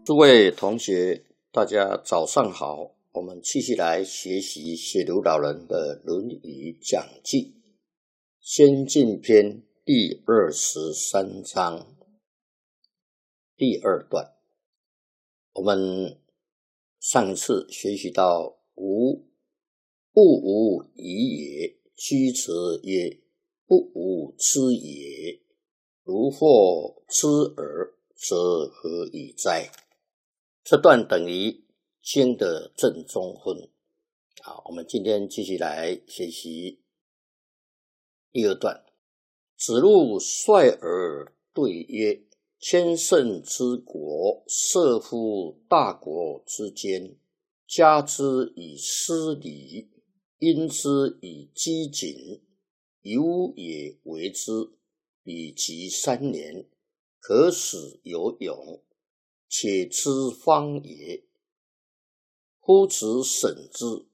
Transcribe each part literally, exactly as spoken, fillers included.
诸位同学，大家早上好，我们继续来学习写读老人的《论语讲记》先进篇第二十三章第二段。我们上次学习到无不无疑也，居则曰不无知也，如获知耳，则何以哉？这段等于经的正中分。好，我们今天继续来学习第二段。子路率尔对曰：千乘之国，射乎大国之间，加之以失礼，因之以饥谨，有也为之，彼及三年，可使有勇，且知方也。夫子审之。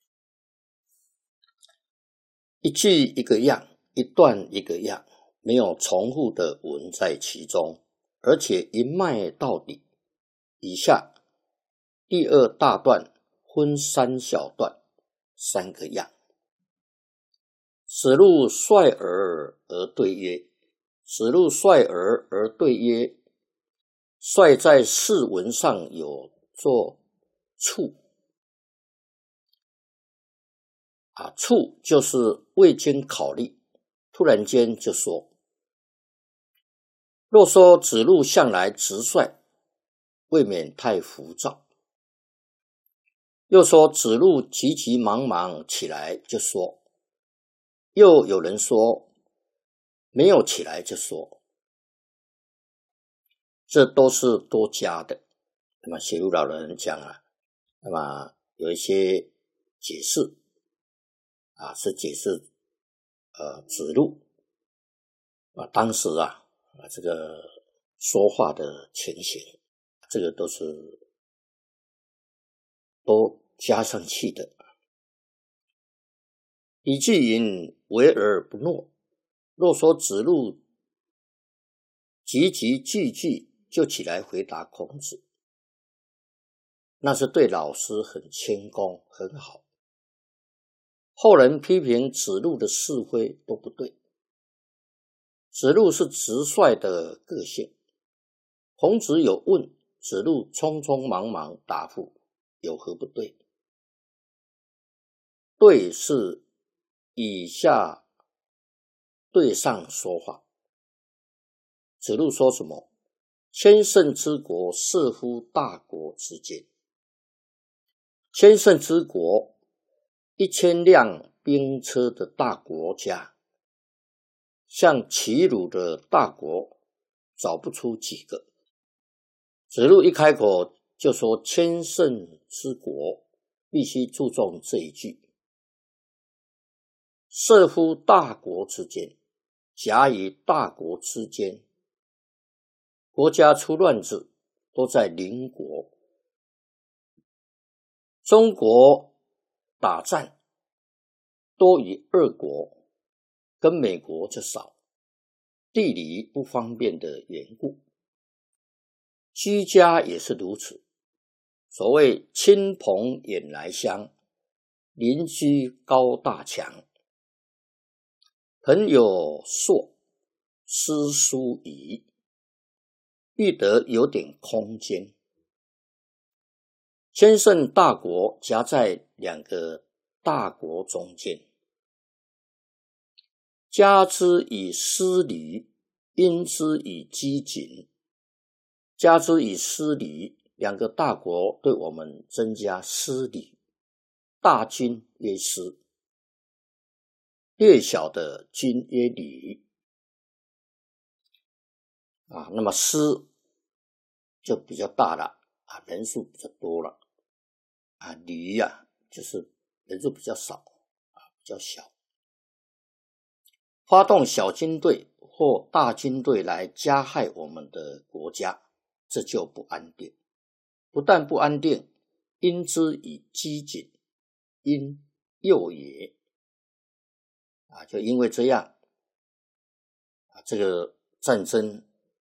一句一个样，一段一个样，没有重复的文在其中，而且一脉到底。以下第二大段分三小段，三个样。子路率尔而对曰，子路率尔而对曰，率在释文上有做处啊，处就是未经考虑，突然间就说。若说子路向来直率，未免太浮躁。又说子路急急忙忙起来就说，又有人说没有起来就说，这都是多加的。那么写读老人讲啊，那么有一些解释啊，是解释呃子路啊当时啊啊这个说话的情形，这个都是都加上去的。礼记云：为而不诺。若说子路急急句句就起来回答孔子，那是对老师很谦恭，很好。后人批评子路的是非都不对。子路是直率的个性，孔子有问，子路匆匆忙忙答复，有何不对？对是以下对上说话。子路说什么？千乘之国，射乎大国之间。千乘之国，一千辆兵车的大国家，像齐鲁的大国找不出几个。子路一开口就说千乘之国，必须注重这一句。射乎大国之间，夹于大国之间，国家出乱子都在邻国。中国打战多于二国，跟美国就少，地理不方便的缘故。居家也是如此，所谓亲朋远来乡，邻居高大墙。朋友硕，师疏夷，欲得有点空间。千乘大国夹在两个大国中间，加之以失礼，因之以饥谨。加之以失礼，两个大国对我们增加失礼。大军曰失，略小的军曰礼啊，那么失就比较大了啊，人数比较多了啊，礼啊就是人数比较少啊，比较小。发动小军队或大军队来加害我们的国家，这就不安定。不但不安定，因之以饥谨，因诱也啊，就因为这样啊，这个战争